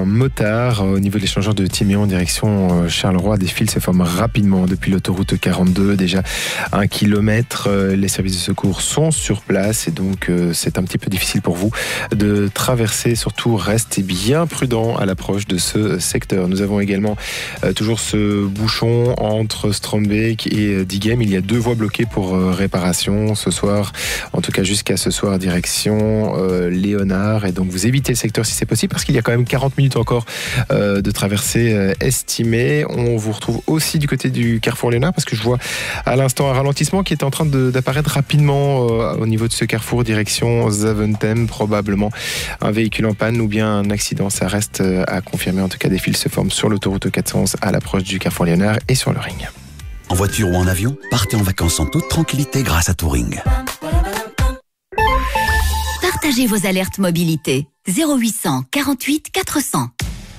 motard. Au niveau de l'échangeur de Timéon en direction Charleroi, des fils se forment rapidement depuis l'autoroute 42. Déjà 1 kilomètre. Les services de secours sont sur place et donc c'est un petit peu difficile pour vous de traverser. Surtout, restez bien prudent à l'approche de ce secteur. Nous avons également toujours ce bouchon entre Strombeek et Diegem. Il y a 2 voies bloquées pour réparation ce soir, en tout cas jusqu'à ce soir, direction Léonard. Et donc vous évitez le secteur si c'est possible, parce qu'il y a quand même 40 minutes encore de traversée estimée. On vous retrouve aussi du côté du carrefour Léonard, parce que je vois à l'instant un ralentissement qui est en train d'apparaître rapidement au niveau de ce carrefour, direction Zaventem. Probablement un véhicule en panne ou bien un accident, ça reste à confirmer. En tout cas, des fils se forment sur l'autoroute 411 à l'approche du carrefour Léonard et sur le ring. En voiture ou en avion, partez en vacances en toute tranquillité grâce à Touring. Partagez vos alertes mobilité. 0800 48 400.